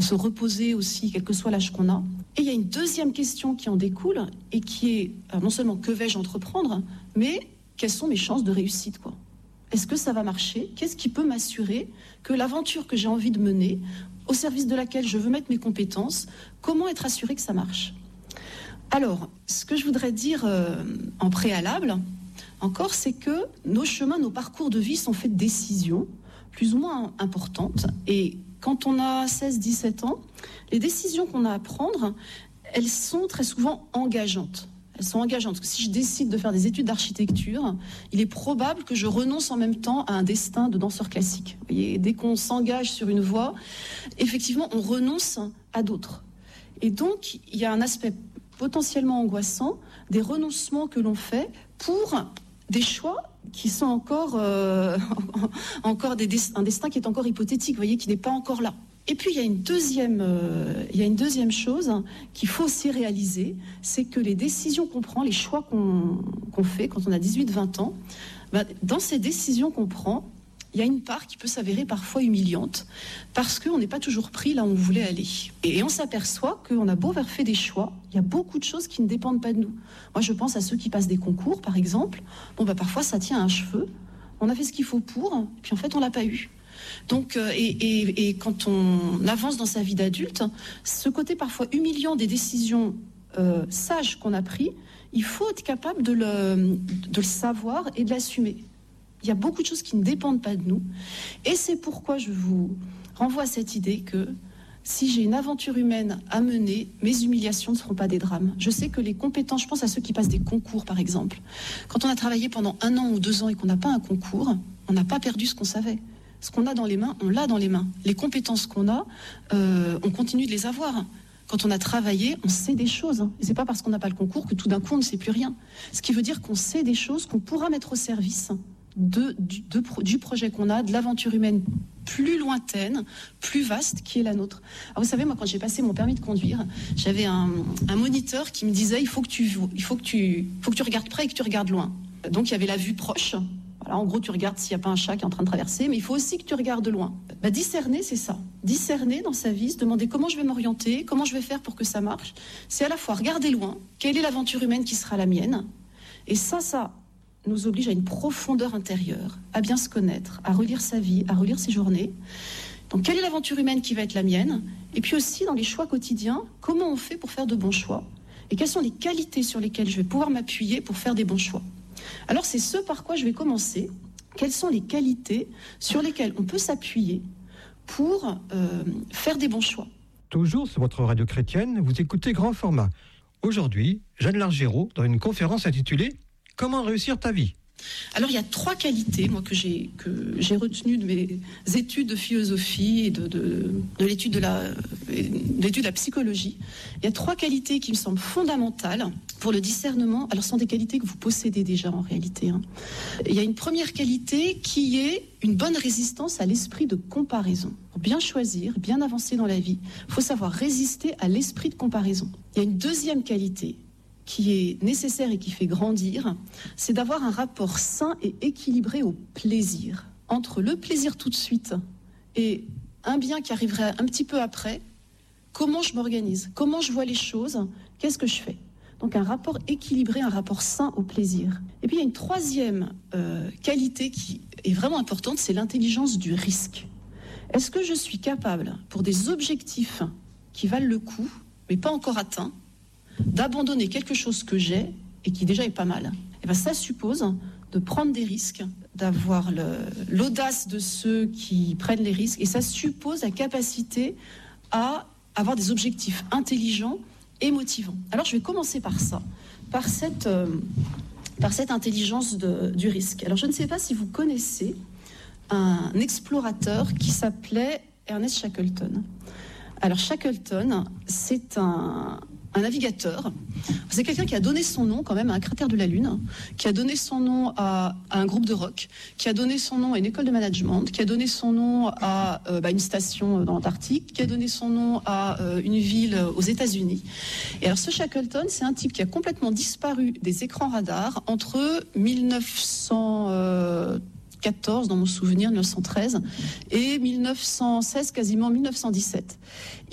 se reposer aussi, quel que soit l'âge qu'on a. Et il y a une deuxième question qui en découle et qui est non seulement que vais-je entreprendre, mais quelles sont mes chances de réussite, quoi. Est-ce que ça va marcher ? Qu'est-ce qui peut m'assurer que l'aventure que j'ai envie de mener, au service de laquelle je veux mettre mes compétences, comment être assuré que ça marche ? Alors, ce que je voudrais dire en préalable, encore, c'est que nos chemins, nos parcours de vie sont faits de décisions plus ou moins importantes. Et quand on a 16-17 ans, les décisions qu'on a à prendre, elles sont très souvent engageantes. Elles sont engageantes. Parce que si je décide de faire des études d'architecture, il est probable que je renonce en même temps à un destin de danseur classique. Vous voyez, dès qu'on s'engage sur une voie, effectivement, on renonce à d'autres. Et donc, il y a un aspect potentiellement angoissant des renoncements que l'on fait pour des choix qui sont encore un destin qui est encore hypothétique, vous voyez, qui n'est pas encore là. Et puis il y a une deuxième chose qu'il faut aussi réaliser, c'est que les décisions qu'on prend, les choix qu'on fait quand on a 18-20 ans, dans ces décisions qu'on prend, il y a une part qui peut s'avérer parfois humiliante parce qu'on n'est pas toujours pris là où on voulait aller. Et on s'aperçoit qu'on a beau avoir fait des choix, il y a beaucoup de choses qui ne dépendent pas de nous. Moi, je pense à ceux qui passent des concours, par exemple. Parfois, ça tient à un cheveu. On a fait ce qu'il faut pour, et puis en fait, on l'a pas eu. Donc, et quand on avance dans sa vie d'adulte, ce côté parfois humiliant des décisions sages qu'on a prises, il faut être capable de le savoir et de l'assumer. Il y a beaucoup de choses qui ne dépendent pas de nous. Et c'est pourquoi je vous renvoie à cette idée que si j'ai une aventure humaine à mener, mes humiliations ne seront pas des drames. Je sais que les compétences, je pense à ceux qui passent des concours, par exemple. Quand on a travaillé pendant 1 an ou 2 ans et qu'on n'a pas un concours, on n'a pas perdu ce qu'on savait. Ce qu'on a dans les mains, on l'a dans les mains. Les compétences qu'on a, on continue de les avoir. Quand on a travaillé, on sait des choses. Et c'est pas parce qu'on n'a pas le concours que tout d'un coup, on ne sait plus rien. Ce qui veut dire qu'on sait des choses qu'on pourra mettre au service du projet qu'on a, de l'aventure humaine plus lointaine, plus vaste, qui est la nôtre. Alors vous savez, moi, quand j'ai passé mon permis de conduire, j'avais un moniteur qui me disait il faut que tu regardes près et que tu regardes loin. Donc il y avait la vue proche. Voilà, en gros, tu regardes s'il n'y a pas un chat qui est en train de traverser, mais il faut aussi que tu regardes loin. Discerner, c'est ça. Discerner dans sa vie, se demander comment je vais m'orienter, comment je vais faire pour que ça marche. C'est à la fois regarder loin, quelle est l'aventure humaine qui sera la mienne, et ça nous oblige à une profondeur intérieure, à bien se connaître, à relire sa vie, à relire ses journées. Donc, quelle est l'aventure humaine qui va être la mienne ? Et puis aussi, dans les choix quotidiens, comment on fait pour faire de bons choix ? Et quelles sont les qualités sur lesquelles je vais pouvoir m'appuyer pour faire des bons choix ? Alors, c'est ce par quoi je vais commencer. Quelles sont les qualités sur lesquelles on peut s'appuyer pour faire des bons choix ? Toujours sur votre radio chrétienne, vous écoutez Grand Format. Aujourd'hui, Jeanne Largérault, dans une conférence intitulée « Comment réussir ta vie ?» Alors, il y a 3 qualités, moi, que j'ai retenues de mes études de philosophie et de l'étude de la psychologie. Il y a 3 qualités qui me semblent fondamentales pour le discernement. Alors, ce sont des qualités que vous possédez déjà, en réalité. Il y a une première qualité qui est une bonne résistance à l'esprit de comparaison. Pour bien choisir, bien avancer dans la vie, il faut savoir résister à l'esprit de comparaison. Il y a une deuxième qualité qui est nécessaire et qui fait grandir, c'est d'avoir un rapport sain et équilibré au plaisir. Entre le plaisir tout de suite et un bien qui arriverait un petit peu après, comment je m'organise, comment je vois les choses, qu'est-ce que je fais ? Donc un rapport équilibré, un rapport sain au plaisir. Et puis il y a une troisième qualité qui est vraiment importante, c'est l'intelligence du risque. Est-ce que je suis capable, pour des objectifs qui valent le coup, mais pas encore atteints, d'abandonner quelque chose que j'ai et qui déjà est pas mal? Et bien ça suppose de prendre des risques, d'avoir l'audace de ceux qui prennent les risques, et ça suppose la capacité à avoir des objectifs intelligents et motivants. Alors je vais commencer par ça, par cette intelligence du risque. Alors je ne sais pas si vous connaissez un explorateur qui s'appelait Ernest Shackleton. Alors Shackleton, c'est un navigateur. C'est quelqu'un qui a donné son nom quand même à un cratère de la Lune, qui a donné son nom à un groupe de rock, qui a donné son nom à une école de management, qui a donné son nom à une station dans l'Antarctique, qui a donné son nom à une ville aux États-Unis. Et alors ce Shackleton, c'est un type qui a complètement disparu des écrans radars entre 1914 dans mon souvenir, 1913, et 1916, quasiment 1917.